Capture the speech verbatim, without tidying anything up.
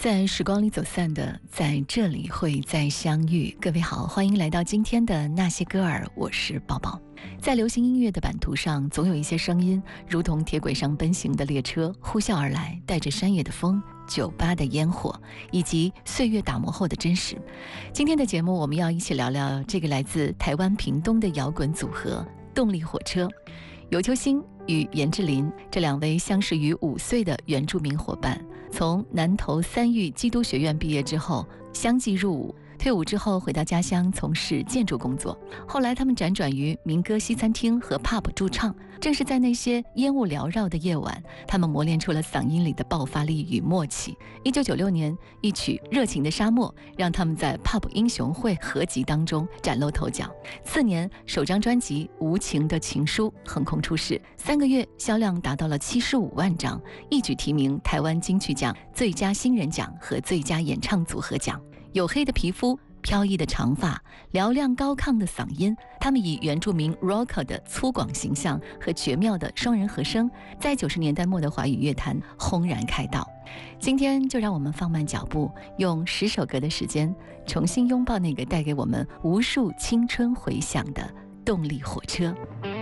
在时光里走散的，在这里会再相遇。各位好，欢迎来到今天的那些歌儿，我是宝宝。在流行音乐的版图上，总有一些声音如同铁轨上奔行的列车呼啸而来，带着山野的风、酒吧的烟火以及岁月打磨后的真实。今天的节目我们要一起聊聊这个来自台湾屏东的摇滚组合动力火车。尤秋兴与严志林这两位相识于五岁的原住民伙伴，从南投三育基督学院毕业之后相继入伍，退伍之后回到家乡从事建筑工作。后来他们辗转于民歌西餐厅和 pub 驻唱，正是在那些烟雾缭绕的夜晚，他们磨练出了嗓音里的爆发力与默契。一九九六年，一曲《热情的沙漠》让他们在 pub 英雄会合集当中崭露头角。次年，首张专辑《无情的情书》横空出世，三个月销量达到了七十五万张，一举提名台湾金曲奖最佳新人奖和最佳演唱组合奖。黝黑的皮肤，飘逸的长发，嘹亮高亢的嗓音，他们以原住民 rocker 的粗犷形象和绝妙的双人和声，在九十年代末的华语乐坛轰然开道。今天就让我们放慢脚步，用十首歌的时间，重新拥抱那个带给我们无数青春回响的动力火车。